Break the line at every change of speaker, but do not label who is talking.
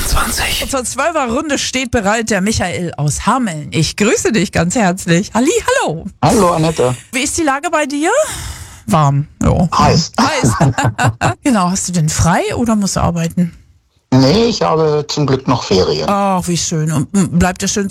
20.
Zur 12er Runde steht bereit der Michael aus Hameln. Ich grüße dich ganz herzlich. Hallo.
Hallo Annette.
Wie ist die Lage bei dir? Warm. Jo.
Heiß.
Genau, hast du denn frei oder musst du arbeiten?
Nee, ich habe zum Glück noch Ferien.
Ach, wie schön. Und bleibt ihr schön